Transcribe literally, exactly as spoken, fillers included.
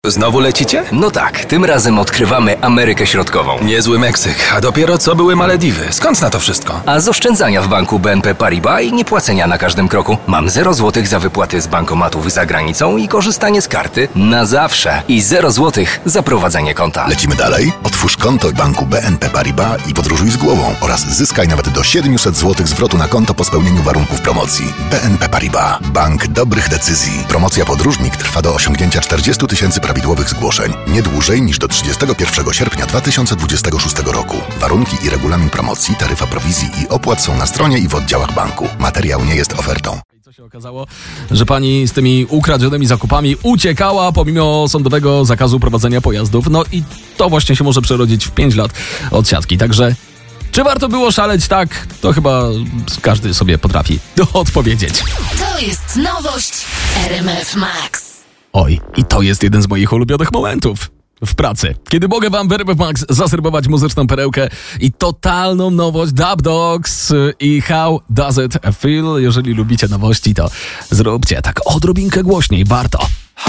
Znowu lecicie? No tak, tym razem odkrywamy Amerykę Środkową. Niezły Meksyk, a dopiero co były Malediwy. Skąd na to wszystko? A z oszczędzania w banku B N P Paribas i niepłacenia na każdym kroku. Mam zero złotych za wypłaty z bankomatów za granicą i korzystanie z karty na zawsze. I zero złotych za prowadzenie konta. Lecimy dalej? Otwórz konto w banku B N P Paribas i podróżuj z głową oraz zyskaj nawet do siedemset złotych zwrotu na konto po spełnieniu warunków promocji. B N P Paribas. Bank dobrych decyzji. Promocja Podróżnik trwa do osiągnięcia czterdzieści tysięcy prawidłowych zgłoszeń. Nie dłużej niż do trzydziestego pierwszego sierpnia dwa tysiące dwudziestego szóstego roku. Warunki i regulamin promocji, taryfa prowizji i opłat są na stronie i w oddziałach banku. Materiał nie jest ofertą. Co się okazało, że pani z tymi ukradzionymi zakupami uciekała pomimo sądowego zakazu prowadzenia pojazdów. No i to właśnie się może przerodzić w pięć lat odsiadki. Także czy warto było szaleć? Tak, to chyba każdy sobie potrafi odpowiedzieć. To jest nowość R M F Max. Oj, i to jest jeden z moich ulubionych momentów w pracy, kiedy mogę wam w R M F Max zaserwować muzyczną perełkę i totalną nowość Dub Dogs i How Does It Feel. Jeżeli lubicie nowości, to zróbcie tak odrobinkę głośniej, warto.